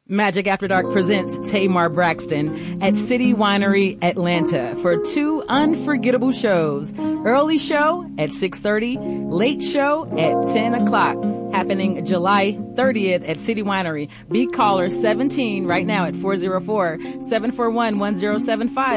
Magic After Dark presents Tamar Braxton at City Winery, Atlanta for 2 unforgettable shows. Early show at 6:30, late show at 10 o'clock. Happening July 30th at City Winery. Be caller 17 right now at 404-741-1075.